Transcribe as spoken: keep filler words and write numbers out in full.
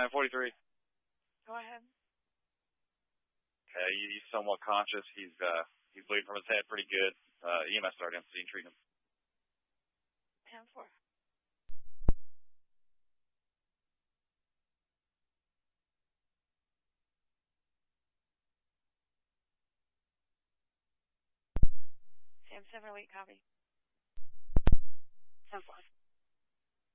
nine forty-three. Go ahead. Okay, he's somewhat conscious. He's uh, he's bleeding from his head pretty good. Uh, E M S started him, so you can treat him. ten four. Sam seven oh eight, copy. ten four.